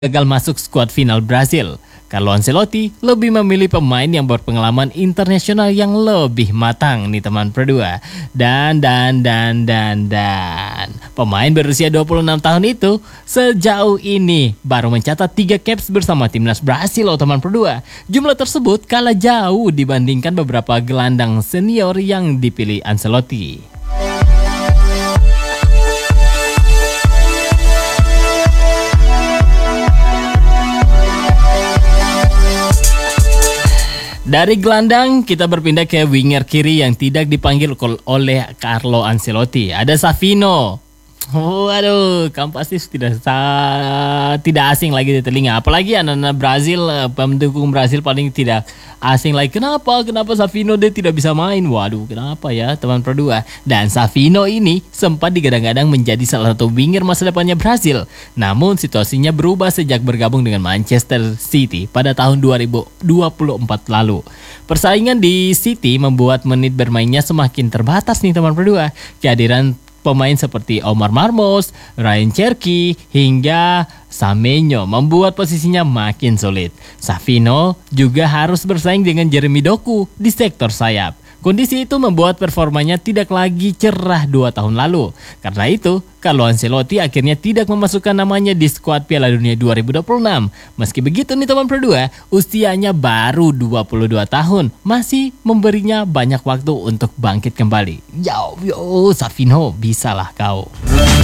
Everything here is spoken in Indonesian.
gagal masuk skuad final Brasil. Carlo Ancelotti lebih memilih pemain yang berpengalaman internasional yang lebih matang nih teman berdua. Dan pemain berusia 26 tahun itu sejauh ini baru mencatat 3 caps bersama timnas Brasil loh teman berdua. Jumlah tersebut kalah jauh dibandingkan beberapa gelandang senior yang dipilih Ancelotti. Dari gelandang kita berpindah ke winger kiri yang tidak dipanggil oleh Carlo Ancelotti. Ada Savino. Waduh, kamu pasti tidak asing lagi di telinga. Apalagi anak-anak Brazil, pendukung Brazil paling tidak asing lagi. Kenapa Savino dia tidak bisa main? Waduh, kenapa ya teman berdua? Dan Savino ini sempat digadang-gadang menjadi salah satu winger masa depannya Brazil. Namun situasinya berubah sejak bergabung dengan Manchester City pada tahun 2024 lalu. Persaingan di City membuat menit bermainnya semakin terbatas nih teman berdua. Kehadiran pemain seperti Omar Marmos, Ryan Cherki, hingga Semenyo membuat posisinya makin sulit. Savino juga harus bersaing dengan Jeremy Doku di sektor sayap. Kondisi itu membuat performanya tidak lagi cerah 2 tahun lalu. Karena itu, Carlo Ancelotti akhirnya tidak memasukkan namanya di skuad Piala Dunia 2026. Meski begitu nih teman berdua, usianya baru 22 tahun, masih memberinya banyak waktu untuk bangkit kembali. Yo, Savino, bisalah kau.